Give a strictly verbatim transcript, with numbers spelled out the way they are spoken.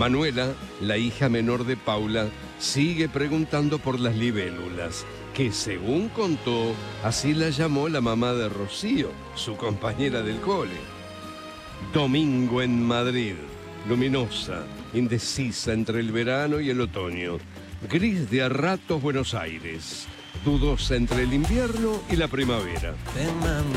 Manuela, la hija menor de Paula, sigue preguntando por las libélulas, que según contó, así la llamó la mamá de Rocío, su compañera del cole. Domingo en Madrid, luminosa, indecisa entre el verano y el otoño, gris de a ratos Buenos Aires, dudosa entre el invierno y la primavera.